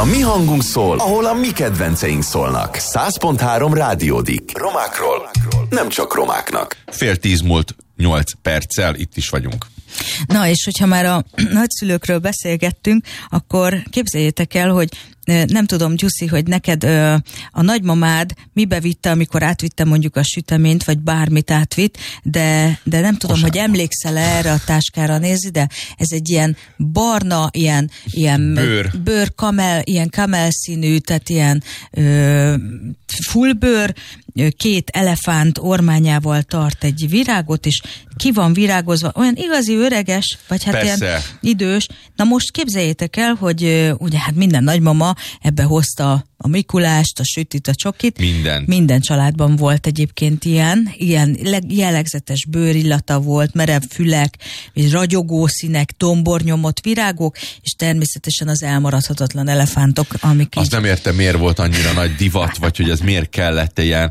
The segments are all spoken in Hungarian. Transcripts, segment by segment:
mi hangunk szól, ahol a mi kedvenceink szólnak. 100.3 Rádiódik. Romákról, nem csak romáknak. 9:10 múlt 8 perccel, itt is vagyunk. Na, és hogyha már a nagyszülőkről beszélgettünk, akkor képzeljétek el, hogy nem tudom, Gyuszi, hogy neked a nagymamád mibe vitte, amikor átvitte mondjuk a süteményt, vagy bármit átvitt, de nem tudom, hogy emlékszel erre a táskára, nézd ide, ez egy ilyen barna, ilyen bőr kamel, ilyen kamel színű, tehát ilyen fullbőr, 2 elefánt ormányával tart egy virágot, és ki van virágozva, olyan igazi öreges, vagy hát persze. Ilyen idős. Na most képzeljétek el, hogy ugye hát minden nagymama ebbe hozta a Mikulást, a sütit, a csokit. Minden családban volt egyébként ilyen jellegzetes bőrillata volt, merev fülek, és ragyogó színek, dombornyomott virágok, és természetesen az elmaradhatatlan elefántok, amik azt nem értem, miért volt annyira nagy divat, vagy hogy ez miért kellett ilyen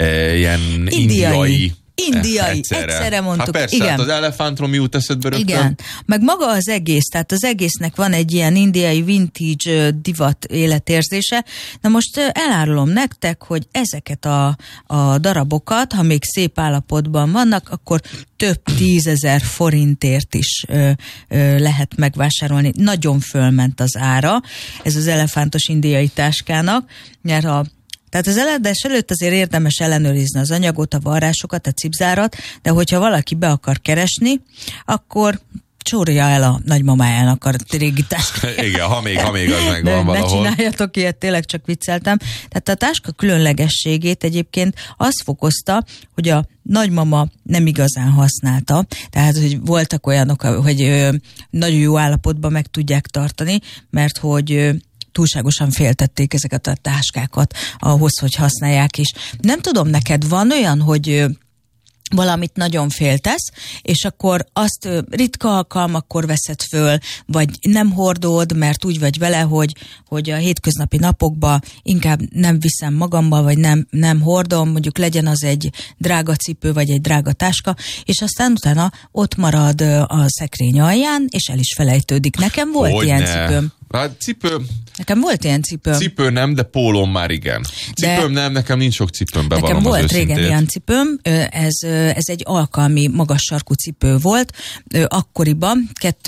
indiai. Egyszerre mondtuk. Hát persze, igen. Hát az elefántról mi jut eszedbe rögtön? Igen, meg maga az egész, tehát az egésznek van egy ilyen indiai vintage divat életérzése. Na most elárulom nektek, hogy ezeket a darabokat, ha még szép állapotban vannak, akkor több 10 000 forintért is lehet megvásárolni. Nagyon fölment az ára, ez az elefántos indiai táskának, mert tehát az eladás előtt azért érdemes ellenőrizni az anyagot, a varrásokat, a cipzárat, de hogyha valaki be akar keresni, akkor csórja el a nagymamájának a régi táskáját. Igen, ha még az megvan valahol. Ne csináljatok ilyet, tényleg csak vicceltem. Tehát a táska különlegességét egyébként az fokozta, hogy a nagymama nem igazán használta, tehát hogy voltak olyanok, hogy nagyon jó állapotban meg tudják tartani, mert hogy túlságosan féltették ezeket a táskákat ahhoz, hogy használják is. Nem tudom, neked van olyan, hogy valamit nagyon féltesz, és akkor azt ritka alkalmakkor veszed föl, vagy nem hordod, mert úgy vagy vele, hogy a hétköznapi napokban inkább nem viszem magammal, vagy nem hordom, mondjuk legyen az egy drága cipő, vagy egy drága táska, és aztán utána ott marad a szekrény alján, és el is felejtődik. Nekem volt ilyen cipőm. Hát cipő... Nekem volt ilyen cipőm. Cipő nem, de pólóm már igen. Cipőm nem, nekem nincs sok cipőm, bevallom az volt őszintét. régen ilyen cipőm, ez egy alkalmi magas sarkú cipő volt, akkoriban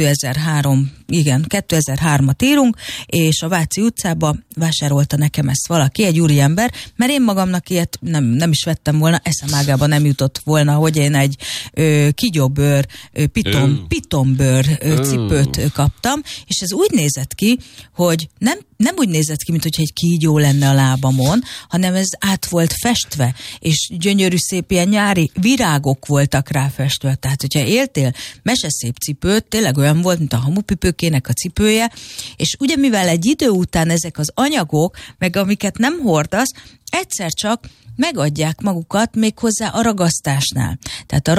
2003-at írunk, és a Váci utcába vásárolta nekem ezt valaki, egy úriember, mert én magamnak ilyet nem is vettem volna, eszemágában nem jutott volna, hogy én egy kígyóbőr, pitombőr cipőt kaptam, és ez úgy nézett ki, hogy nem úgy nézett ki, mint hogyha egy kígyó lenne a lábamon, hanem ez át volt festve, és gyönyörű szép ilyen nyári virágok voltak ráfestve. Tehát, hogyha éltél meseszép cipőt, tényleg olyan volt, mint a hamupipőkének a cipője, és ugye mivel egy idő után ezek az anyagok, meg amiket nem hordasz, egyszer csak megadják magukat méghozzá a ragasztásnál. Tehát a